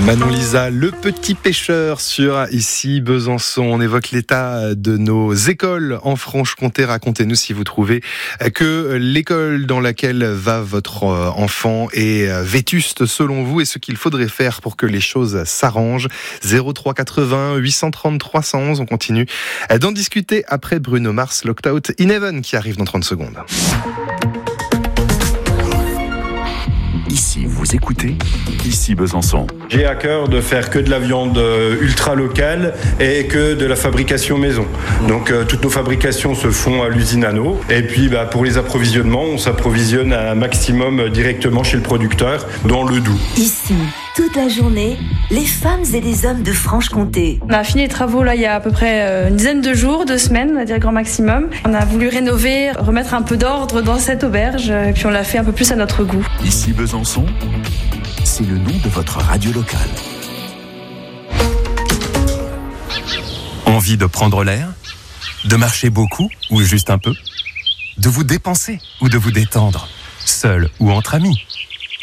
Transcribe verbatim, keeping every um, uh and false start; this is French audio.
Manon Lisa, le petit pêcheur sur ici Besançon. On évoque l'état de nos écoles en Franche-Comté. Racontez-nous si vous trouvez que l'école dans laquelle va votre enfant est vétuste selon vous et ce qu'il faudrait faire pour que les choses s'arrangent. zéro trois quatre-vingts huit cent trente trois cent onze. On continue d'en discuter après Bruno Mars, Locked Out in Heaven qui arrive dans trente secondes. Ici, vous écoutez Ici Besançon. J'ai à cœur de faire que de la viande ultra locale et que de la fabrication maison. Donc euh, toutes nos fabrications se font à l'usine Anneau. Et puis bah, pour les approvisionnements, on s'approvisionne un maximum directement chez le producteur dans le Doubs. Ici, toute la journée, les femmes et les hommes de Franche-Comté. On a fini les travaux là il y a à peu près une dizaine de jours, deux semaines, on va dire grand maximum. On a voulu rénover, remettre un peu d'ordre dans cette auberge et puis on l'a fait un peu plus à notre goût. Ici Besançon, c'est le nom de votre radio locale. Envie de prendre l'air ? De marcher beaucoup ou juste un peu ? De vous dépenser ou de vous détendre ? Seul ou entre amis ?